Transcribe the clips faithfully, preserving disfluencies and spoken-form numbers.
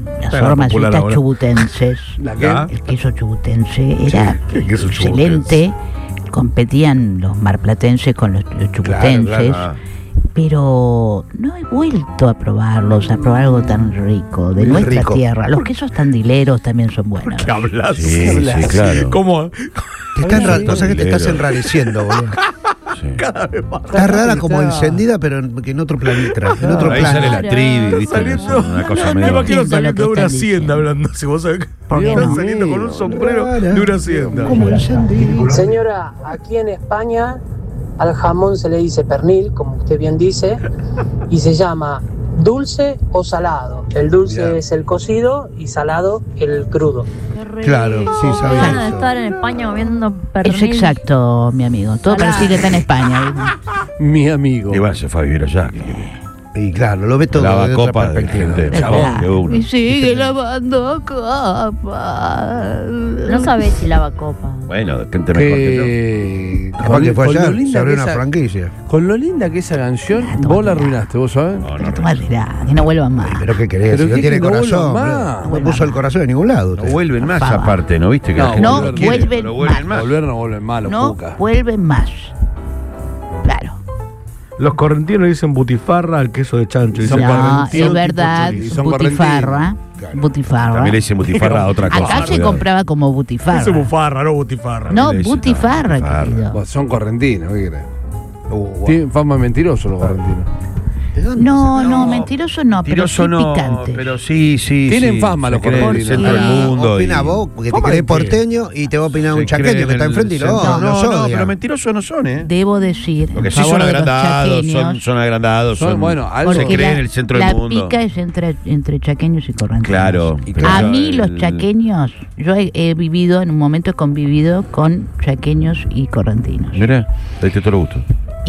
las Era formas popular estas ahora. chubutenses. ¿La qué? El queso chubutense era ¿qué queso excelente. Competían los marplatenses con los, los chubutenses. Claro, claro. Pero no he vuelto a probarlos, a probar algo tan rico, de Muy nuestra rico. tierra. Los quesos tandileros también son buenos. ¿Qué hablas? Sí, sí, claro. ¿Cómo? Te está enra- Sí, o sea que te estás lero. enrareciendo, boludo. Sí. Cada vez más. Está rara como Está- encendida, pero en, que en otro planeta. En otro Ahí sale plano. la trivi, ¿viste? Saliendo- Una cosa No, Me no, medio. imagino entiendo saliendo lo de que una están hacienda diciendo. hablando. Si vos sabés que ¿Por qué están no? saliendo con un sombrero de una hacienda. Como encendida. Señora, aquí en España al jamón se le dice pernil, como usted bien dice, y se llama dulce o salado. El dulce Mirá. es el cocido y salado el crudo. Claro, sí, Van sabía a eso. estar en España comiendo pernil. Es exacto, mi amigo. Todo Salado. parece que está en España. Mi amigo. Y bueno, se fue a vivir allá. ¿qué querés? Y claro, lo ve todo Lava de otra copa de perspectiva. gente. Chabón, que uno. Y sigue lavando copas. No sabés si lava copa. Bueno, gente mejor que Que... Capaz que fue con allá, lo linda se abrió que una esa- franquicia. Con lo linda que esa canción, vos la arruinaste, vos sabés. yo. No, no, Pero tómatela, que no vuelvan más. Pero qué querés, Pero si no qué tiene que no corazón. vuelvan boludo. más. No puso el corazón en ningún lado. no usted. vuelven más favor. aparte, ¿no viste? Que la No, gente No lo quiere, vuelven pero vuelven más. más. Volver no vuelven mal, los No cucas. vuelven más. Claro. Los correntinos dicen butifarra al queso de chancho. Dicen Son No, correntino es verdad. tipo Y son Butifarra. Butifarra. También le dicen butifarra a otra cosa. Acá se cuidado. compraba como chorizo. butifarra. Dice bufarra, no butifarra. No, le dicen, butifarra, no, butifarra. querido. Vos, son correntinos, ¿qué crees? Uh, guau. Tienen fama de mentirosos los correntinos. ¿De dónde No, saca- no, mentiroso no, pero sí Mentiroso no, picante. pero sí, sí. Tienen sí. fama Se los cree el correntinos. centro del Ah, mundo. Opina y- vos, porque te ¿Cómo crees de qué? porteño y te va a opinar un se chaqueño creen que está el enfrente y no, centro- no, no, no, odia. pero mentirosos no son, ¿eh? Debo decir, Lo que en sí son favor de los agrandados, son, chaqueños, son agrandados, Son, son, bueno, algo- se porque creen la, el centro la del mundo. pica es entre, entre chaqueños y correntinos. Claro. y A claro, mí los el- chaqueños, yo he, he vivido, en un momento he convivido con chaqueños y correntinos. Mira, te diste todo el gusto.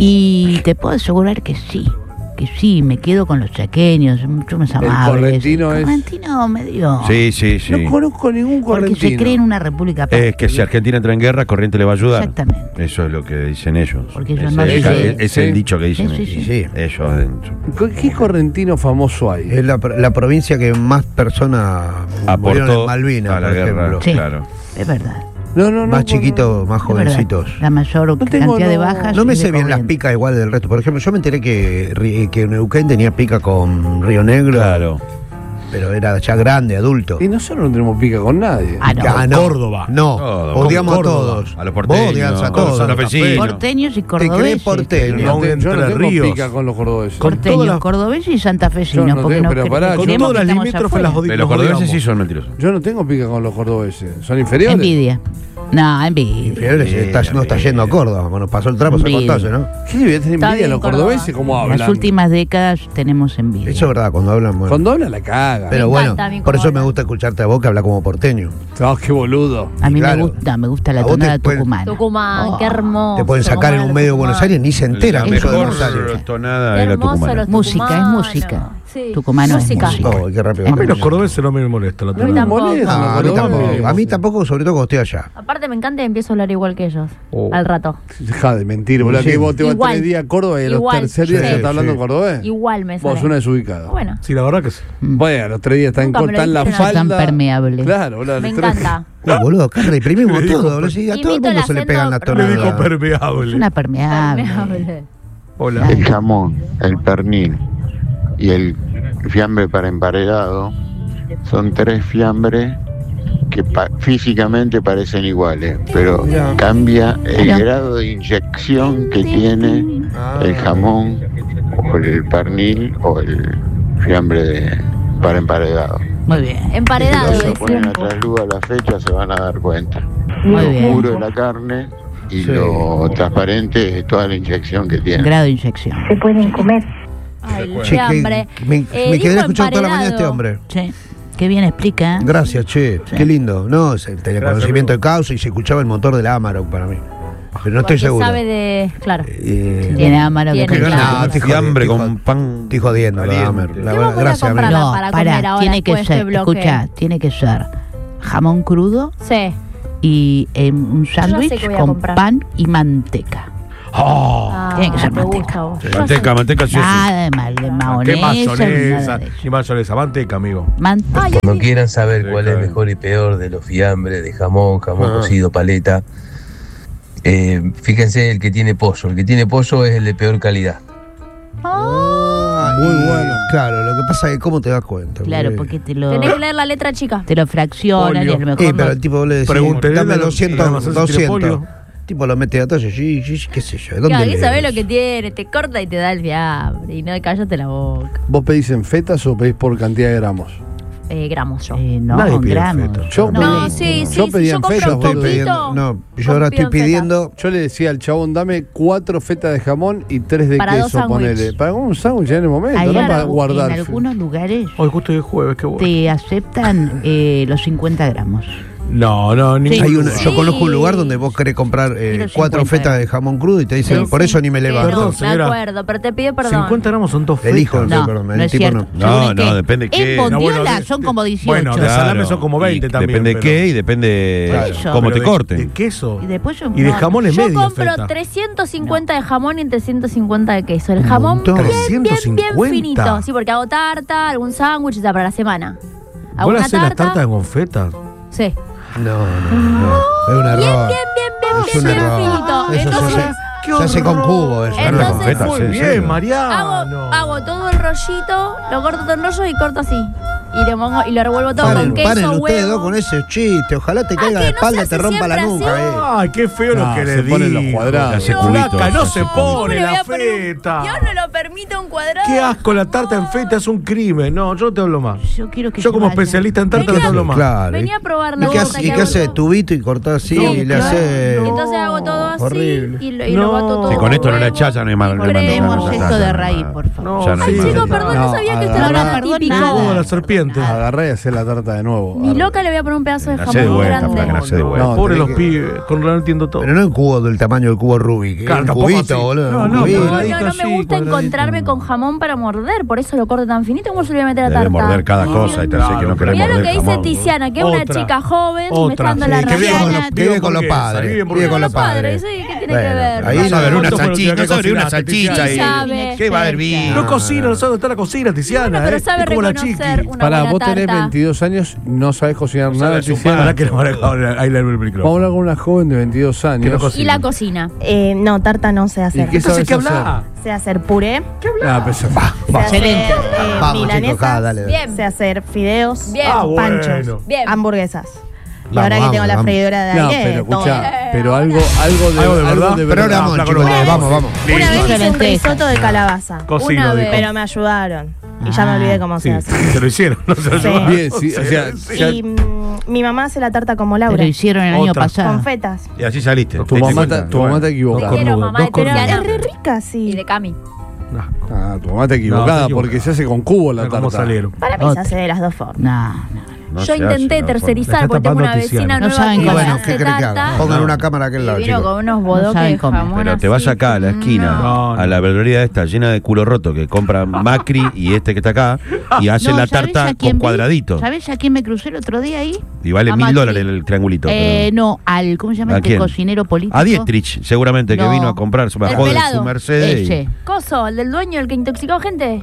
Y te puedo asegurar que sí, que sí, me quedo con los chaqueños, mucho más amables. correntino El es- correntino medio... Sí, sí, sí. No conozco ningún Porque correntino. se cree en una república aparte. Es que si Argentina entra en guerra, Corriente le va a ayudar. Exactamente. Eso es lo que dicen ellos. Porque ellos es, no es- dicen- es- es el Sí. dicho que dicen Sí, sí, ellos. sí. Ellos en- ¿Qué correntino famoso hay? Es la, la provincia que más personas murieron aportó en Malvinas, a la por guerra. ejemplo. Sí. Claro. Es verdad. No, no, no. Más no, chiquitos, más Es verdad. jovencitos. La mayor No tengo, cantidad de no- bajas. No me es de sé bien las Corrientes. picas igual del resto. Por ejemplo, yo me enteré que, Ri- que Neuquén tenía pica con Río Negro, Claro. pero era ya grande, adulto. Y nosotros no tenemos pica con nadie. Ah, no. Ah, no. Córdoba. No, Todo. odiamos Córdoba. a todos. A los porteños, Vos odias a a los todos. santafesinos. Porteños y Te crees cordobeses. porteño. No, Yo no te- yo no Entre tengo Ríos. pica con los cordobeses. Con Porteños, todas las- cordobeses y santafesinos. Yo no porque tengo, no pero cre- pará, Con creemos todas que las estamos limítrofes las afuera. odi- Pero los los cordobeses odiamos. sí son mentirosos. Yo no tengo pica con los cordobeses. ¿Son inferiores? Envidia. No, envidia. Fiebre se está- no está yendo a Córdoba. Bueno, pasó el trapo, se Envidia. contagia, ¿no? ¿Qué le voy a tener Está envidia a bien, los Córdoba. cordobeses? ¿Cómo En hablan? las últimas décadas tenemos envidia. Eso es verdad, cuando hablan, bueno. Cuando habla la caga. Pero Me bueno, encanta a mí por cómo eso me hablan. gusta escucharte a vos que habla como porteño. Oh, qué boludo. A mí Claro. me gusta, me gusta la A vos te tonada pueden- tucumana. Tucumán, Oh. qué hermoso. Te pueden sacar en un medio de Buenos Aires, ni se enteran La que sos de mejor Buenos Aires. tonada Qué es la hermoso tucumana. los Música, es tucumanos. música. Sí. Tucumano es música. música. Oh, qué rápido. A mí los cordobeses no me molestan. La mí tonada. tampoco. molesta, No, a mí los tampoco. cordobeses. A mí tampoco, sobre todo cuando estoy allá. Aparte me encanta y empiezo a hablar igual que ellos. Oh. Al rato. Deja de mentir, boludo. Sí. Que vos te vas Igual. tres días a Córdoba y a los Igual. tercer días Sí, ya estás hablando sí. en cordobés. Igual me sale. Vos, una desubicada. Bueno, Sí, la verdad que sí. Bueno, a los tres días están Nunca me lo cortan la dijeron así. falda. Tan permeable. Claro, boludo. a me los tres- encanta. No, boludo, acá reprimimos Le dijo todo. boludo. Sí, a todo el Imito el mundo se le acento pegan las re- Le dijo tonadas. Es permeable. una permeable. Permeable. Hola. El jamón, el pernil y el fiambre para emparedado son tres fiambres que pa- físicamente parecen iguales, pero Mirá. cambia el Mirá. grado de inyección que tiene Ah. el jamón o el pernil o el fiambre de- para emparedado. Muy bien. Emparedado. Si lo de ponen a tiempo. trasluz a la fecha se van a dar cuenta. Muy Lo bien. puro de la carne y Sí. lo transparente es toda la inyección que tiene. Grado de inyección. Se pueden comer. Ay, Che, qué hambre. que- me, Eh, me quedé dijo escuchando toda la mañana a este emparedado. hombre. Sí. Qué bien explica. ¿eh? Gracias, che. Sí. Qué lindo. No, se- tenía Gracias, conocimiento amigo. de causa y se escuchaba el motor del Amarok para mí. Pero no estoy Porque seguro. sabe de. Claro. Eh, Tiene Amaro que Tiene, te- claro. no, estoy Fiambre jodiendo, con pan. Estoy jodiendo, lo de caliente. Amer. La ¿Qué verdad, vamos a gracias, comprar? amigo. No, para pará, comer ahora tiene que después de ser, este bloque? escucha, tiene que ser jamón crudo Sí. y eh, un sé sándwich qué voy a con comprar. pan y manteca. Oh, Ah, Tiene que ser te manteca. gusta a vos. Sí. Manteca, manteca, sí o sí. Nada de mal, de qué mahonesa, nada mayonesa. de eso. Ni mayonesa, manteca, amigo. Manteca. Cuando quieran saber Sí, cuál claro. es mejor y peor de los fiambres, de jamón, jamón Ah. cocido, paleta, eh, fíjense el que tiene pollo. El que tiene pollo es el de peor calidad. Ah, Muy y- bueno. Claro, lo que pasa es que cómo te das cuenta. Claro, porque- porque te lo, Tenés que leer la letra chica. te lo fraccionan y a lo mejor Sí, no- pero el tipo le decía, Pregúntele dame a los- doscientos, y Amazon si tiene doscientos. polio. Tipo lo mete a talla, sí, sí, qué sé yo. ¿Dónde Claro, lees y sabés lo eso? que tiene, te corta y te da el fiambre. Y no, cállate la boca. ¿Vos pedís en fetas o pedís por cantidad de gramos? Eh, gramos yo. Eh, no, Nadie pide gramos. feta. Yo No, pedí- sí, sí, yo sí, pedí yo en compro fetas, un Estoy boludo. poquito. pidiendo, no, yo ahora confío estoy en feta. pidiendo. Yo le decía al chabón, dame cuatro fetas de jamón y tres de Para dos queso, sándwiches. ponele. Para un sándwich en el momento, Hay no Claro. para algu- guardar. en algunos lugares Hoy justo es jueves, qué bueno. te aceptan eh, los cincuenta gramos. No, no, ningún Hay una- lugar. Yo Sí. conozco un lugar donde vos querés comprar eh, Quiero cuatro cincuenta. fetas de jamón crudo y te dicen, Sí, por sí. eso ni me Que levanto. Perdón, no, señora. de acuerdo, pero te pido perdón. cincuenta gramos son dos El hijo, fetas. no, No, perdón, el no es tipo cierto. no. No, Según no, que depende qué. En No, bueno, bondiola de- son como dieciocho. bueno, de salame son como veinte Y también, Depende de pero- qué y depende Por eso. cómo Pero te de- corten. De queso. Y después un Y de montón. jamón es Yo medio compro feta. trescientos cincuenta de jamón y trescientos cincuenta de queso. El Un jamón montón. bien, bien, bien trescientos cincuenta. finito. Sí, porque hago tarta, algún sándwich, o sea, para la semana. Hago ¿Vos le una hacés las tarta. tartas con feta? Sí. No, no, no. Es un error. Bien, bien, bien, Es bien, un bien error. finito. Eso Entonces, se hace, se hace con cubo. Eso. Entonces- no. Feta, Muy sí, bien, sí. Mariano. hago, hago todo el rollito, lo corto todo en rollo y corto así. Y le pongo, y lo revuelvo todo Paren, con queso, paren huevo. ustedes dos con ese chiste. Ojalá te Ah, caiga que de no espalda se y te hace rompa la siempre nuca. así. Eh. Ay, qué feo lo No, que se le ponen los digo. cuadrados. Hace No, cubitos. Flaca, no se ¿Cómo pone le voy la a poner un- feta. Dios no lo permite un cuadrado. Qué asco, la tarta en feta es un crimen. No, yo no te hablo más. Yo quiero que Yo se como vaya. especialista en tarta no te Venía- hablo más. Claro. Venía a probar la ¿Y qué tarta hace? que ¿Y qué hago hace? yo. Tubito y cortás así Sí, y le claro. hace. Entonces hago todo así Horrible. y, lo, y No. lo bato todo. Si con esto no la huevo, echás, ya no hay más. y no hay más- crema. no hay más- Cortemos ya esto no de hay raíz, más. por favor. No, Ya no hay Ay, sí. más. chicos, perdón, no No, sabía que esto agarrá- era No, tan perdón, típico. nada. Como la serpiente. Agarré y hacé la tarta de nuevo. Ni loca le voy a poner un pedazo de Nacé de jamón vuelta, grande. flaca, nacé de No, vuelta. No, Pobre tenés los que- pibes, con Ronaldo entiendo todo. Pero no en cubo del tamaño del cubo Rubik. Claro, un tampoco cubito, así. boludo. No, un no, cubito. No, no, Cuadradito no me así, gusta cuadradito. encontrarme con jamón para morder, por eso lo corto tan finito. ¿Cómo se lo voy a meter a la Debe tarta? morder cada cosa y te hace que no querés Mirá lo morder que dice jamón. Tiziana, que es una Otra. chica joven, me Otra. está dando Sí, la que vive con ración. los, que vive con los padres. Vive Vive con los padres. Sí, ¿qué tiene Bueno, que ver? ahí No sabe no- una ¿cuánto fue lo que salchicha, no sabe una cocinaste, salchicha Tiziana? y. Sabe. ¿Qué va a hervir? No cocina, no sabe dónde está la cocina, Tiziana. Bueno, pero eh. sabe Es como la chiqui. reconocer una Pará, buena vos tenés tarta. veintidós años, no sabés cocinar No nada. sabe su Tiziana. Pará que no van a dejar ahí le abro el Vamos a micrófono. hablar con una joven de veintidós Que no años. cocina. Y la cocina. Eh, no, tarta no sé ¿Y hacer. qué Entonces, sabes ¿qué hacer? habla? Sé hacer puré, Ah, pero se- sé hacer Excelente. eh, Vamos, chicos, milanesas, acá, dale. Bien. sé hacer fideos, Bien. Ah, panchos, bueno. Bien. hamburguesas. Y Vamos, ahora que vamos, tengo la vamos. freidora de No, aire, pero todo. escucha, pero algo, algo de, ¿Algo de verdad? Pero verdad. ahora vamos, flaco, chicos, no dale, vamos. vamos, vamos. Una vez hice un Lentejas. risotto de calabaza, Cocino, Una vez. dijo. pero me ayudaron. Y ya me Ah, olvidé cómo Sí, se hace. se lo hicieron, no se lo Sí. llevaron. Bien, sí, o sea, ya- Y mm, mi mamá hace la tarta como Te Laura, lo hicieron el año Otra. pasado. con fetas. Y así saliste. tu ¿Te diste mamá, cuenta? ta- tu mamá está Te equivocada. Dos quiero, cornudos, mamá dos de Teresa. Es cornudos. re rica, sí. Y de Cami. No, Ah, tu mamá está No, equivocada está porque se hace con cubo la mira cómo tarta. salieron. Para mí se hace de las dos formas. No, no. No Yo se hace, intenté no, tercerizar Está porque tengo tapando una vecina Tiziana. No nueva saben que Y cómo bueno, hace ¿qué creen que haga? tarta. Pongan No. una cámara a aquel Y lado, vino chicos. con unos No bodoques saben de comer. jamón Pero te así. vas acá a la esquina, No, no. a la verdulería esta llena de culo roto que compra Macri y este que está acá, y hace No, la ¿sabés tarta a quién con vi? cuadraditos. ¿Sabes a quién me crucé el otro día ahí? Y vale A mil Macri. dólares el triangulito. Eh, pero- no, al, ¿cómo se llama ¿A este quién? cocinero político? A Dietrich, seguramente, que No. vino a comprar, se El bajó de pelado. su Mercedes. y- Ese. Coso, el del dueño, el que intoxicó gente.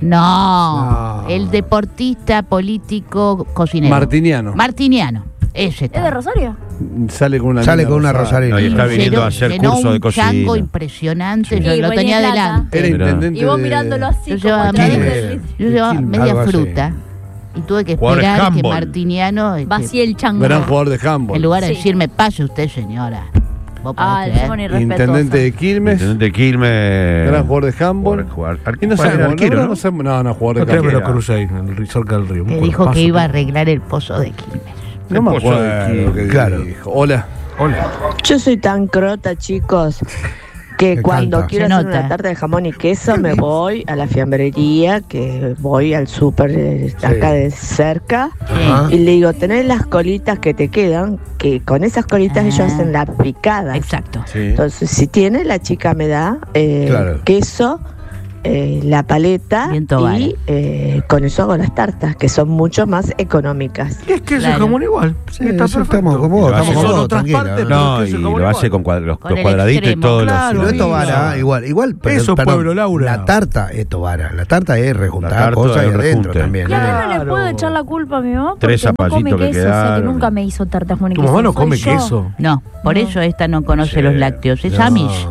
No, No. el deportista político cocinero. Martiniano. Martiniano. Ese está. ¿Es de Rosario? Sale con una Sale mina con una rosada. rosarina. No, y está Llenó- viniendo a hacer llenó curso de un chango cocina. impresionante, Sí. yo Y lo venía tenía plata. delante. Era Mirá. intendente Y vos de- mirándolo así, Yo como llevaba a través media- del- Yo llevaba Quilmes, media algo así. fruta y tuve que Jugador de esperar que handball. Martiniano, este, Vacía el chango. Gran jugador de handball. en lugar de Sí. decirme, pase usted, señora. ¿Vos podés Ah, el creer? Simón irrespetuoso. Intendente de Quilmes. Intendente Quilmes. Gran jugador de handball. Jugador- Y no Ar- sabemos, arquero, no, ¿no? no sabemos- no, no, jugador No de creo que handball. lo crucé ahí, en el cerca del río. Que Un dijo cuerpazo. que iba a arreglar el pozo de Quilmes. No me El pozo de acuerdo Quilmes. qué Claro. dijo. Hola. Hola. Yo soy tan crota, chicos, que Me cuando encanta. quiero Se hacer nota. una tarta de jamón y queso me voy a la fiambrería, que voy al súper eh, acá de cerca, Ajá. y le digo, tenés las colitas que te quedan, que con esas colitas ellos Ah. hacen la picada. Exacto. Sí. Entonces, si tiene, la chica me da eh, Claro. queso eh, la paleta Bien Tobar. y eh, con eso hago las tartas, que son mucho más económicas. Y es que Claro. es jamón igual. Sí, está eso perfecto. estamos cómodos, Lo estamos hace con cómodos, otras tranquila. partes, ¿no? No, que y se lo come hace igual. con, cuad- los, Con los el cuadraditos y extremo. todos Claro, No los. es Tobara, igual, igual. pero- Eso es perdón, Pueblo Laura. La tarta es Tobara. La tarta es rejuntar La tarta cosas es y adentro rejunte. también. Claro, ¿eh? no le Claro. puedo echar la culpa a mi mamá porque Tres no come zapallitos que queso, o sea que quedaron. nunca me hizo tartas con Tu queso. mamá no soy come yo. queso. No, por No. eso esta no conoce los lácteos. Es No. Amish.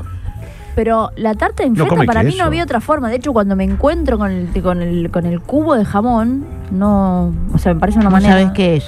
Pero la tarta en No feta come para mí queso. no había otra forma. De hecho, cuando me encuentro con el, con el, con el cubo de jamón, no. O sea, me parece una ¿No manera. sabes qué es?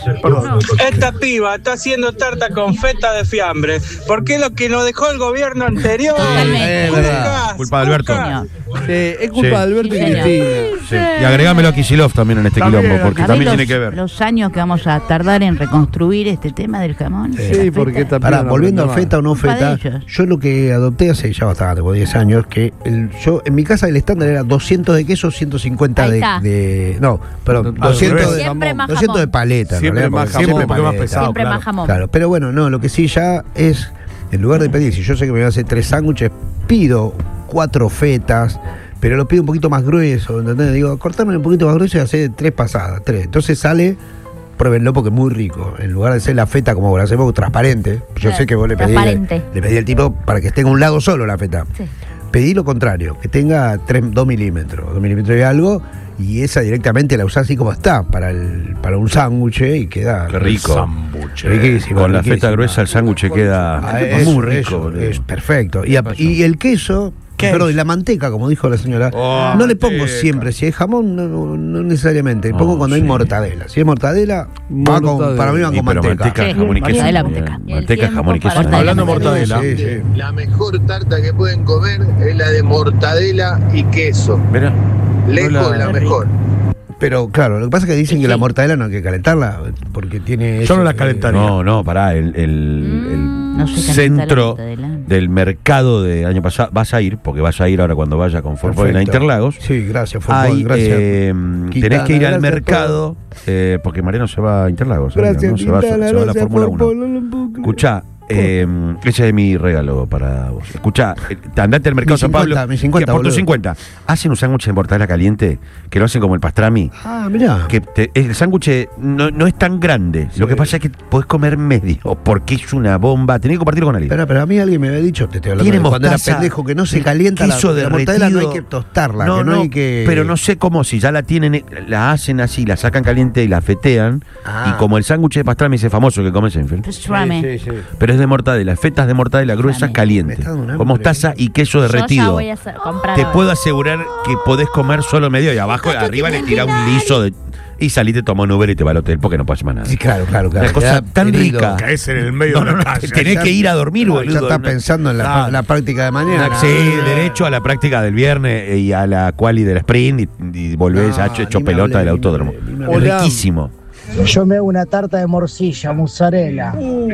Esta piba está haciendo tarta con feta de fiambre. ¿Por qué lo que nos dejó el gobierno anterior? Totalmente. Es verdad. Culpa de Alberto. Señor. Sí, es culpa Sí. de Alberto Sí, y señor. Cristina. Sí. Y agregámelo a Kicillof también en este También, quilombo, porque ¿Sabés también los, tiene que ver. los años que vamos a tardar en reconstruir este tema del jamón? de la Sí, feta? porque esta Pará, piba no volviendo a aprende feta o no Culpa de feta, ellos. yo lo que adopté hace ya bastante, como diez años, que el, yo en mi casa el estándar era doscientos de queso, ciento cincuenta Ahí de, está. de. No, perdón, Al doscientos revés. de, Siempre más doscientos de jamón. paleta. en Siempre realidad, más porque jamón, siempre porque más paleta. pesado. Siempre claro. más jamón. Claro, pero bueno, no, lo que sí ya es, en lugar de pedir, si yo sé que me voy a hacer tres sándwiches, pido cuatro fetas, pero lo pido un poquito más grueso, ¿entendés? Digo, cortame un poquito más grueso y hacer tres pasadas, tres. Entonces sale, pruébenlo porque es muy rico. En lugar de hacer la feta como la hacemos transparente, yo Claro, sé que vos le pedí, transparente. le pedí al tipo para que esté en un lado solo la feta. Sí. Pedí lo contrario, que tenga dos milímetros, dos milímetros y algo, y esa directamente la usás así como está, para el para un sándwich y queda Qué rico. Sándwich. riquísimo. Con la riquísimo. feta gruesa el sándwich queda Ah, es, muy rico. eso, boludo. es perfecto. Y, a- y el queso, perdón, y la manteca, como dijo la señora, Oh, no le pongo manteca. siempre. Si es jamón, no, no- no necesariamente. Le pongo Oh, cuando sí. hay mortadela. Si es mortadela, va con- Mortadela. para mí van Y con pero manteca. manteca, Sí, jamón y queso. mortadela, eh, manteca. Y el Manteca, tiempo jamón y queso. para no. Hablando de Mortadela. mortadela. Sí, sí. La mejor tarta que pueden comer es la de mortadela y queso. Mirá. Lejos No la- la mejor. Pero claro, lo que pasa es que dicen Sí, que la sí. mortadela no hay que calentarla porque tiene. Yo eso, no la eh, calentaría. No, no, pará. El, el- el Mm, no sé calentar la centro mortadela. del mercado de año pasado, vas a ir, porque vas a ir ahora cuando vaya con Forfoy a Perfecto. Interlagos. Sí, gracias, Forfoy, Hay, gracias. eh, Quintana, tenés que ir al gracias, mercado, eh, porque Mariano se va a Interlagos. ¿sabes? Gracias, ¿no? Se va, a- Quintana, se va a la gracias, Fórmula Forfoy, uno. no lo puedo creer. Escuchá, eh, ese es mi regalo para vos. Escuchá, eh, andate al mercado Mi San Pablo. cincuenta, mi cincuenta, que por tus boludo. cincuenta. Hacen un sándwich de mortadela caliente, que lo hacen como el pastrami. Ah, mirá. Que te- el sándwich no, no es tan grande. Lo que pasa es que podés comer medio, porque es una bomba. Tenés que compartirlo con alguien. Pero, pero a mí alguien me había dicho, te estoy hablando Tiene de cuando era mostaza, pendejo, que no se el calienta la, queso la mortadela, no hay derretido. que tostarla, No, que no, no, hay que... pero no sé cómo, si ya la tienen, la hacen así, la sacan caliente y la fetean. Ah. Y como el sándwich de pastrami ese famoso que come Seinfeld, Pastrami. Sí, sí, sí. pero es de mortadela, fetas de mortadela gruesas Pastrami. Me calientes, está dando un hambre, con mostaza y queso Yo ya derretido. voy a hacer- comprar Te ahora. puedo asegurar que podés comer solo medio y abajo, arriba le tira un liso de, y salís, te toma un Uber y te va al hotel porque no puedes más nada. Sí, claro, claro, claro. Una cosa Queda tan herido. rica. Caes en el medio No, de no, la no, calle. tenés Ya- que ir a dormir, Ya boludo. estás No- pensando en la, Ah. la práctica de mañana. Sí, derecho a la práctica del viernes y a la quali del sprint y, y volvés No, a hecho, ni hecho me pelota hablé, del ni me autódromo. hablé, ni me Es hablé. riquísimo. Yo me hago una tarta de morcilla, mozzarella,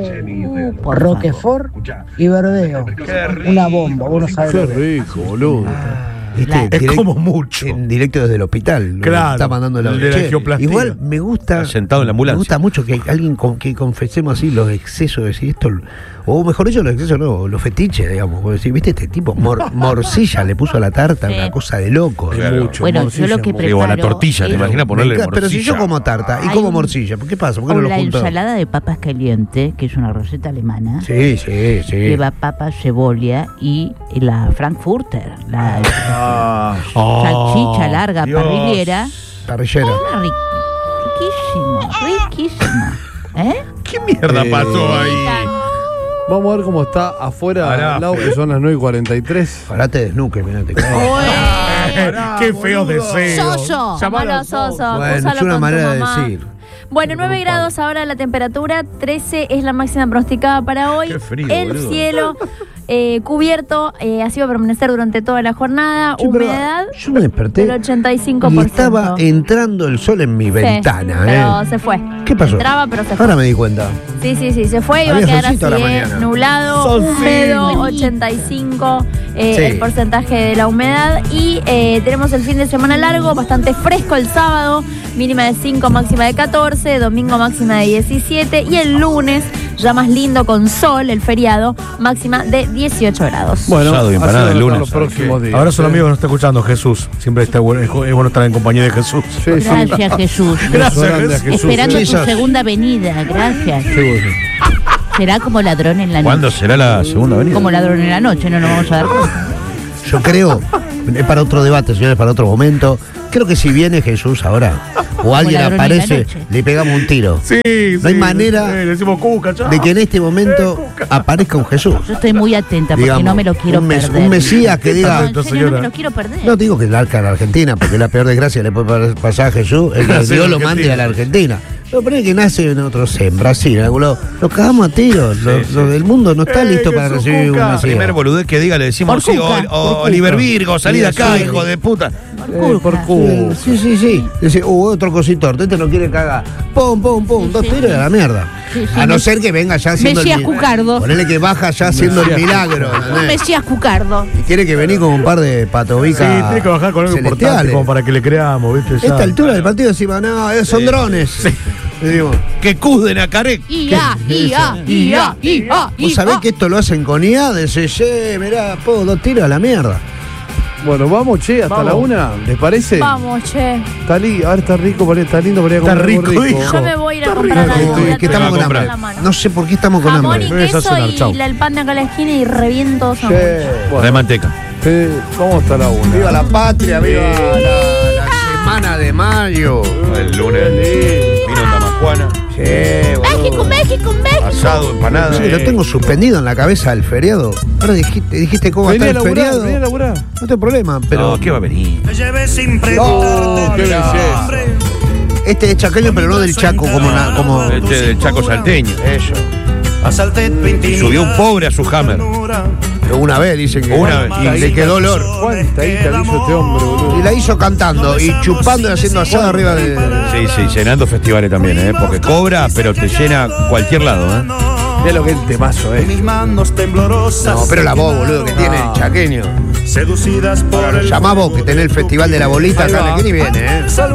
Por roquefort y verdeo. Una bomba, vos no sabés. Qué lo que es. rico, boludo. ¿Viste? La- Es Direct- como mucho. En directo desde el hospital. Claro, Está mandando la el de la Che, angioplastía. igual me gusta. Está sentado en la ambulancia. Me gusta mucho que alguien con que confesemos así los excesos de decir esto. O mejor dicho, los excesos no, los fetiches, digamos. Porque decir, viste, este tipo mor- morcilla le puso a la tarta, Sí. una cosa de loco. Es Claro. mucho. Bueno, morcilla, yo lo que morcilla. Digo, a la preparo tortilla, ¿te es- imaginas Me ponerle encanta, pero si yo morcilla? como tarta y Hay como un- morcilla, ¿por qué pasa? ¿Por qué O no lo la junto? ensalada de papas caliente, que es una receta alemana. Sí, sí, sí. Lleva papas, cebolla y la Frankfurter, la Ah. salchicha larga Dios. parrillera. Parrillera. Una ri- riquísimo, riquísimo. ¿Eh? ¿Qué mierda Eh, pasó ahí? Vamos a ver cómo está afuera, Pará, al lado que son las nueve y cuarenta y tres. Parate de snooker, mirate. Qué feos deseos. Soso, Llamalo llamalo soso. Bueno, úsalo es una con tu manera de mamá. decir. Bueno, nueve grados ahora la temperatura, trece es la máxima pronosticada para hoy. Qué frío, El boludo. cielo eh, cubierto, eh, así va a permanecer durante toda la jornada. Che, pero Humedad yo me desperté del ochenta y cinco y por ciento. estaba entrando el sol en mi Sí, ventana. pero ¿eh? se fue. ¿Qué pasó? Entraba, pero se fue. Ahora me di cuenta. Sí, sí, sí, se fue y va a Había quedar así, solcito a la eh, mañana. nublado, Solcito. húmedo, ochenta y cinco eh, Sí. el porcentaje de la humedad. Y eh, tenemos el fin de semana largo, bastante fresco el sábado, mínima de cinco, máxima de catorce, domingo máxima de diecisiete y el lunes ya más lindo con sol el feriado, máxima de dieciocho grados. Bueno, Sábado y empanada el lunes. Los próximos días. Ahora son amigos que nos está escuchando Jesús. Siempre está bueno, es bueno estar en compañía de Jesús. Sí, sí. Gracias, Jesús. Gracias, Jesús. Esperando Sí, tu sos- segunda venida. Gracias. Sí, bueno. Será como ladrón en la ¿Cuándo noche. será la segunda venida? Como ladrón en la noche, no nos vamos a dar cuenta. Yo creo, es para otro debate, señores, para otro momento. Creo que si viene Jesús ahora, o alguien ladrón en la aparece, noche. le pegamos un tiro. Sí, No hay sí, manera eh, le decimos Cuca, chao. de que en este momento aparezca un Jesús. Yo estoy muy atenta porque Digamos, no me lo quiero un, mes- perder. un Mesías que No, diga. en serio, no señora. me lo quiero perder. No digo que la arca a la Argentina, porque la peor desgracia que le puede pasar a Jesús es que Sí, Dios lo Argentina. mande a la Argentina. Pero ponele que nace en otro en Brasil, en algún lado. Lo cagamos a tiros. Lo, sí. lo del mundo no está Eh, listo para Jesús recibir Cuca. un Mesías. Primer boludez que diga, le decimos Por sí, Cuca. o, o Por Oliver Cuca. Virgo, salí de Sí, acá, sí. hijo de puta. Eh, por Cuca. Sí, sí, sí. Dice, uh, otro cositor, este no quiere cagar. Pum, pum, pum, Sí, dos sí, tiros sí. a la mierda. Sí, sí, A no me- ser que venga ya haciendo Mesías el Cucardo. Ponele que baja ya haciendo el milagro. Un ¿entendés? Mesías Cucardo. Y tiene que venir con un par de Sí, patobicas. tiene que bajar con algo importante celestiales. como para que le creamos, ¿viste? A Ya. esta altura del partido encima, no, eh, son drones. Le digo, Que cuden a Carec. Ia, ia, ia, ia, ¿vos sabés que esto lo hacen con I A? Dice, che, mirá, po, dos tiros a la mierda. Bueno, vamos, che, hasta Vamos. la una. ¿Les parece? Vamos, che. Está, li- a ver, está rico, para- está lindo para ir a Está comer algo rico, hijo. Yo me voy a ir a comprar rico. algo. Eh, voy a es que traer estamos con algo hambre. en la mano. No sé por qué estamos con Jamón y hambre. Me voy a queso cenar, chau. y la- el pan de acá a la esquina y reviento Che, sándwich. De bueno, manteca. che, vamos hasta la una. Viva la patria, viva la, la semana de mayo. El lunes vino en Damajuana, Sí, boludo. México, México, México. asado, empanada. Sí, lo tengo suspendido en la cabeza del feriado. Ahora dijiste, dijiste cómo Vení está a el laburar, feriado. vení a laburar. No tengo problema, pero. No, ¿qué va a venir? Oh, qué belleza. Este es chaqueño, pero no del Chaco como. na- como Este del Chaco salteño. eso. Y subió un pobre a su Hammer. Pero una vez dicen que. Una vez. Y le quedó olor. ¿Cuánta guita le hizo este hombre, boludo? Y la hizo cantando y chupando y haciendo asado arriba de. Sí, sí, llenando festivales también, ¿eh? Porque cobra, pero te llena cualquier lado, ¿eh? Mirá lo que es el temazo, eh. No, pero la voz, boludo, que tiene el chaqueño. Seducidas por Ahora lo llamás vos, que tenés el festival de la bolita Ahí acá en va. la esquina y viene, ¿eh?